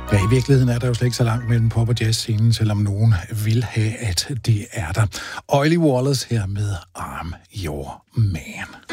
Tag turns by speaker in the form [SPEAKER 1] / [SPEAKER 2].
[SPEAKER 1] Ja, i virkeligheden er der jo slet ikke så langt mellem pop- og jazz-scenen, selvom nogen vil have, at det er der. Oily Wallace her med I'm Your Man.